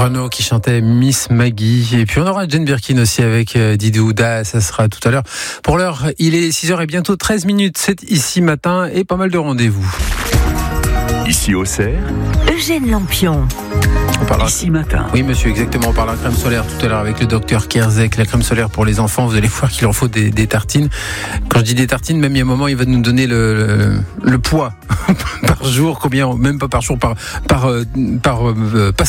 Renaud qui chantait Miss Maggie. Et puis on aura Jane Birkin aussi avec Didou Da, ça sera tout à l'heure. Pour l'heure, il est 6h et bientôt 13 minutes. C'est ici matin et pas mal de rendez-vous. Ici au Cerf, Eugène Lampion. On parlera... Ici matin. Oui monsieur, exactement. On parlera de crème solaire tout à l'heure avec le docteur Kerzek. La crème solaire pour les enfants, vous allez voir qu'il en faut des tartines. Quand je dis des tartines, même il y a un moment, il va nous donner le poids par jour, combien, même pas par jour, par